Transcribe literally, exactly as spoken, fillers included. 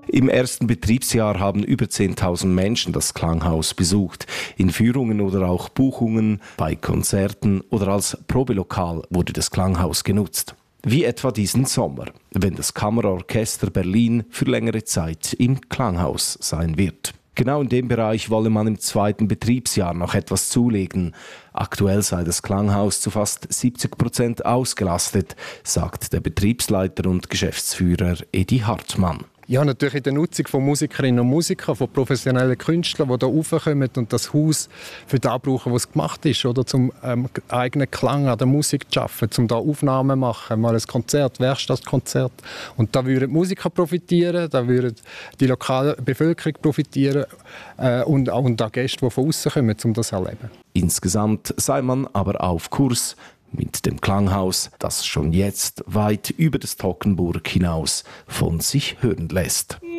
Im ersten Betriebsjahr haben über zehntausend Menschen das Klanghaus besucht. In Führungen oder auch Buchungen, bei Konzerten oder als Probelokal wurde das Klanghaus genutzt. Wie etwa diesen Sommer, wenn das Kammerorchester Berlin für längere Zeit im Klanghaus sein wird. Genau in dem Bereich wolle man im zweiten Betriebsjahr noch etwas zulegen. Aktuell sei das Klanghaus zu fast siebzig Prozent ausgelastet, sagt der Betriebsleiter und Geschäftsführer Edi Hartmann. Ja, natürlich in der Nutzung von Musikerinnen und Musikern, von professionellen Künstlern, die hier raufkommen und das Haus für das brauchen, was gemacht ist, oder zum ähm, eigenen Klang an der Musik zu arbeiten, um da Aufnahmen zu machen, mal ein Konzert, Werkstattkonzert. Und da würden die Musiker profitieren, da würde die lokale Bevölkerung profitieren äh, und auch die Gäste, die von außen kommen, um das zu erleben. Insgesamt sei man aber auf Kurs mit dem Klanghaus, das schon jetzt weit über das Toggenburg hinaus von sich hören lässt.